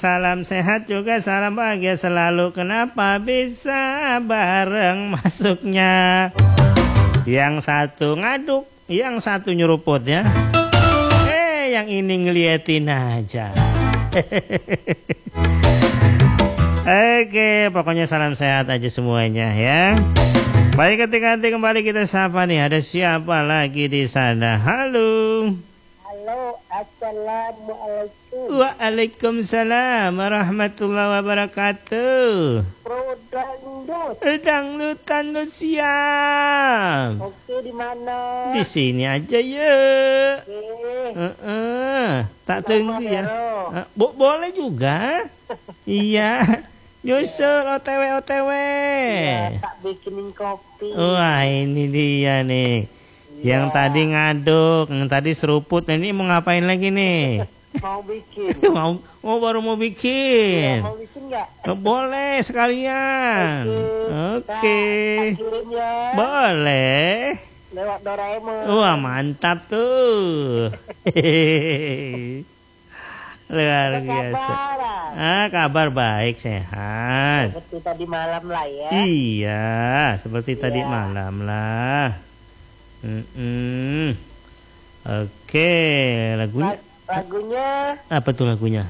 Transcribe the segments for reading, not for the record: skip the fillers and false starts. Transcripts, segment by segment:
Salam sehat juga, salam bahagia selalu. Kenapa bisa bareng masuknya? Yang satu ngaduk, yang satu nyeruput ya. Yang ini ngeliatin aja. Oke, pokoknya salam sehat aja semuanya ya. Baik, ketika nanti kembali kita sapa nih. Ada siapa lagi di sana? Halo. Halo, assalamualaikum. Waalaikumsalam warahmatullahi wabarakatuh. Bro Dangdut. Dangdutan lu siap. Oke, di mana? Di sini aja ya. Oke. Tak tunggu ya. Boleh juga. Iya. Nyusul OTW. Ya, tak bikinin kopi. Wah, ini dia nih. Yang tadi ngaduk, yang tadi seruput. Ini mau ngapain lagi nih? Mau bikin. baru mau bikin. Ya, mau bikin nggak? Boleh sekalian. Oke. Tak kirim ya. Boleh. Lewat Doraemon. Wah, mantap tuh. Luar biasa. Kabar baik, sehat. Seperti tadi malam lah ya. Iya, seperti tadi malam lah. Oke, lagunya. Lagunya Apa tuh lagunya?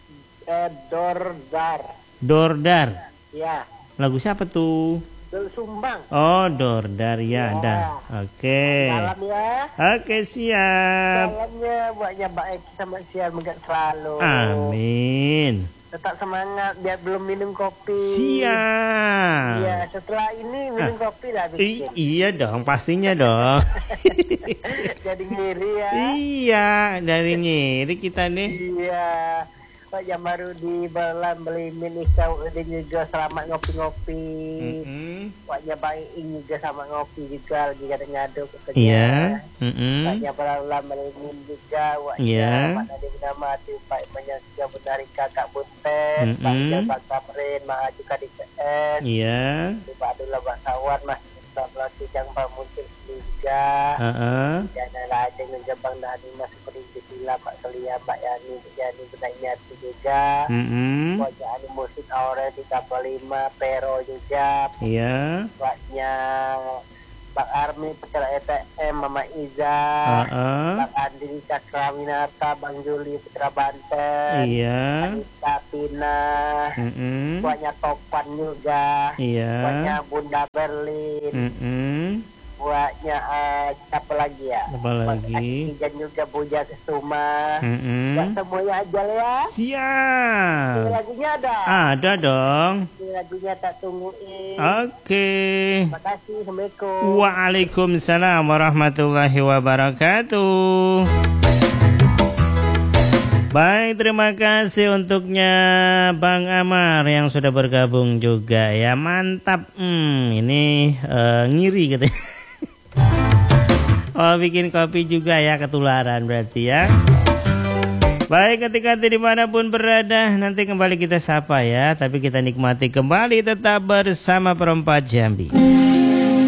Dordar. Ya. Lagu siapa tuh? Dol Sumbang. Oh, Dordar ya, dah. Oke. Malam ya. Oke, siap. Malamnya buatnya baik sama sial megat selalu. Amin. Tetap semangat biar belum minum kopi. Siap. Iya, setelah ini minum kopi lah bikin. Iya dong, pastinya dong. Jadi ngiri ya. Iya, dari ngiri kita nih. Iya. Pak yang baru di Berlan beli minisau ini juga selamat ngopi-ngopi. Paknya baik ini juga sama ngopi juga lagi kadang ngaduk. Iya. Paknya Berlan beli min juga. Paknya Pak Nadiem Namati, Pak Imannya juga benari kakak Buntet. Pak Kamrin, Mak juga di PS. Iya. Pak Abdullah Baksawan, Mas Belati yang Pak Muncul juga. Jangan lah dengan Jabang Nadi Mas Perinci Sila, Pak Selia, Mbak Yani benarnya itu juga. Wajah Ani Musik Aure di Kapal 5, Pero juga. Iya. Paknya Pak Armi Putra ETM, Mama Iza. Pak Andi di Cakrawinata, Bang Juli Putra Banten. Iya. Anita Pina. Paknya Topan juga. Iya. Paknya Bunda Berlin. Buatnya apa lagi ya? Apa lagi? Dan juga Puja Kesuma. Buat semuanya aja ya. Siap. Ini lagunya ada? Ada dong. Ini lagunya tak tungguin. Oke. Terima kasih. Assalamualaikum. Waalaikumsalam warahmatullahi wabarakatuh. Baik, terima kasih untuknya Bang Amar yang sudah bergabung juga ya. Mantap. Ini ngiri katanya. Oh, bikin kopi juga ya, ketularan berarti ya. Baik, ketika dimanapun berada, nanti kembali kita sapa ya. Tapi kita nikmati kembali tetap bersama Perempat Jambi.